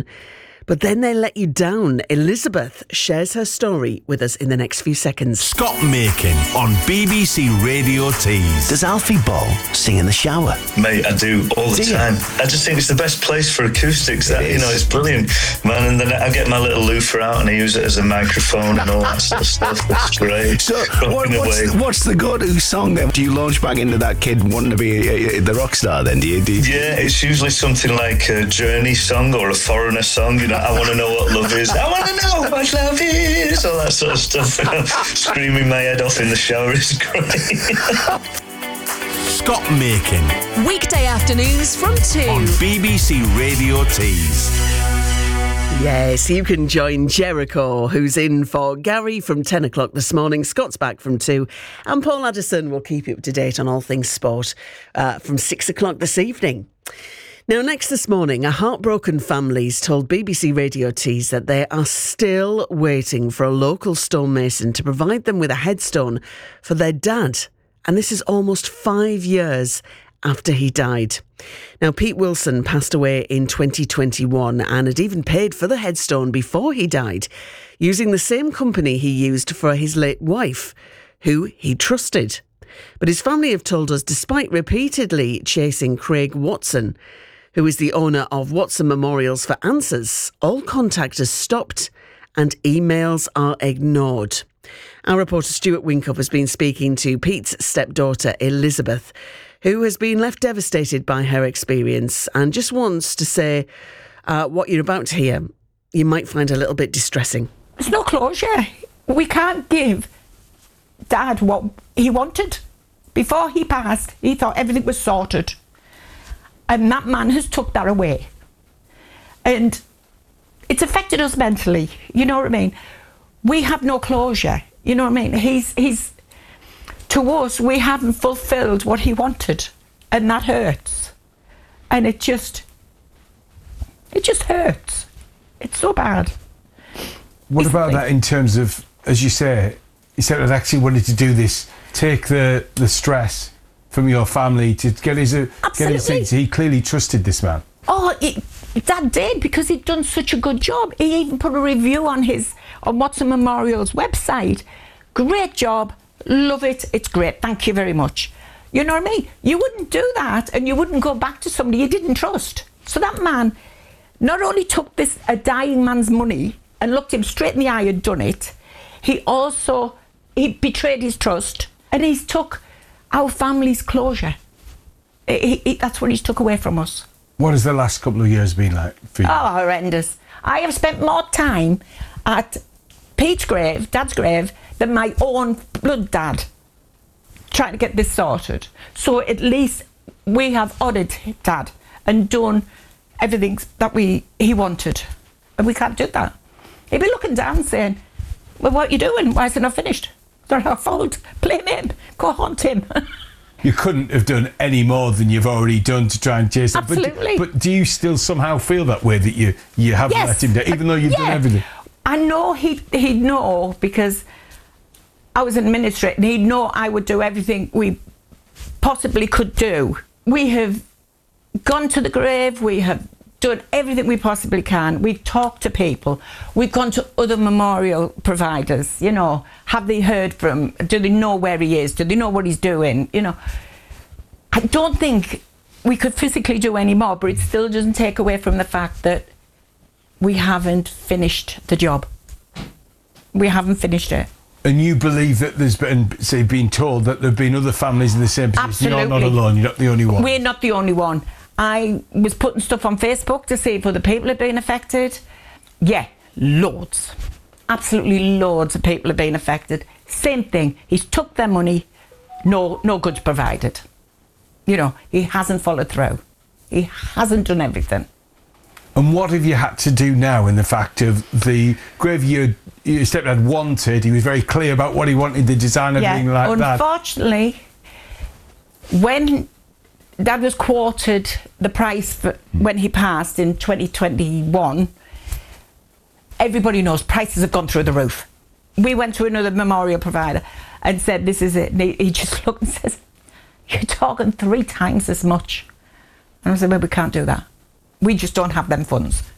but then they let you down. Elizabeth shares her story with us in the next few seconds. Scott Makin on BBC Radio Tees. Does Alfie Ball sing in the shower? Mate, I do all the time. I just think it's the best place for acoustics. It's brilliant, man. And then I get my little loofah out and I use it as a microphone and all that sort of stuff. It's great. So, what's the go-to song then? Do you launch back into that kid wanting to be the rock star then? Do you? Yeah, it's usually something like a Journey song or a Foreigner song. I want to know what love is. I want to know what love is. All that sort of stuff. Screaming my head off in the shower is great. Scott Makin. Weekday afternoons from 2 on BBC Radio Tees. Yes, you can join Jericho, who's in for Gary from 10 o'clock this morning. Scott's back from 2. And Paul Addison will keep you up to date on all things sport from 6 o'clock this evening. Now, next this morning, a heartbroken family's told BBC Radio Tees that they are still waiting for a local stonemason to provide them with a headstone for their dad. And this is almost 5 years after he died. Now, Pete Wilson passed away in 2021 and had even paid for the headstone before he died, using the same company he used for his late wife, who he trusted. But his family have told us, despite repeatedly chasing Craig Watson, who is the owner of Watson Memorials, for answers, all contact is stopped and emails are ignored. Our reporter Stuart Winkup has been speaking to Pete's stepdaughter Elizabeth, who has been left devastated by her experience and just wants to say what you're about to hear you might find a little bit distressing. There's no closure. We can't give Dad what he wanted. Before he passed, he thought everything was sorted. And that man has took that away. And it's affected us mentally, you know what I mean? We have no closure, you know what I mean? He's to us, we haven't fulfilled what he wanted. And that hurts. And it just hurts. It's so bad. What about that in terms of, as you say, he said that actually wanted to do this, take the stress from your family to get his things. He clearly trusted this man. Oh, Dad did, because he'd done such a good job. He even put a review on Watson Memorial's website. Great job, love it, it's great, thank you very much. You know what I mean? You wouldn't do that and you wouldn't go back to somebody you didn't trust. So that man not only took a dying man's money and looked him straight in the eye and done it, he betrayed his trust and he's took our family's closure. That's what he's took away from us. What has the last couple of years been like for you? Oh, horrendous. I have spent more time at Pete's grave, Dad's grave, than my own blood dad, trying to get this sorted. So at least we have honoured Dad and done everything that he wanted. And we can't do that. He'd be looking down saying, well, what are you doing? Why is it not finished? It's not our fault. Blame him. Go haunt him. You couldn't have done any more than you've already done to try and chase him. Absolutely. But do you still somehow feel that way, that you haven't let him down, even though you've done everything? I know he'd know, because I was an administrator and he'd know I would do everything we possibly could do. We have gone to the grave, we have done everything we possibly can. We've talked to people. We've gone to other memorial providers, you know. Have they heard from him? Do they know where he is? Do they know what he's doing? You know, I don't think we could physically do any more, but it still doesn't take away from the fact that we haven't finished the job. We haven't finished it. And you believe that there's been told that there have been other families in the same position? Absolutely. You're not alone, you're not the only one. We're not the only one. I was putting stuff on Facebook to see if other people had been affected. Yeah, loads. Absolutely loads of people have been affected. Same thing. He's took their money, no goods provided. You know, he hasn't followed through. He hasn't done everything. And what have you had to do now in the fact of the grave your stepdad wanted? He was very clear about what he wanted, the design, everything like that. Unfortunately, when Dad was quoted the price for when he passed in 2021, everybody knows prices have gone through the roof. We went to another memorial provider and said, this is it. And he just looked and says, you're talking 3 times as much. And I said, well, we can't do that. We just don't have them funds.